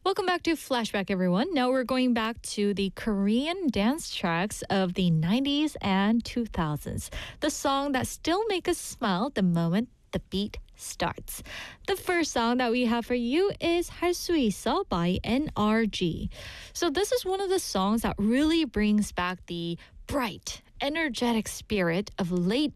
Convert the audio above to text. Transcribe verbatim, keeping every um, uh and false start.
Welcome back to Flashback, everyone. Now we're going back to the Korean dance tracks of the nineties and two thousands. The song that still make us smile the moment the beat starts. The first song that we have for you is 할 수 있어 by N R G. So this is one of the songs that really brings back the bright, energetic spirit of late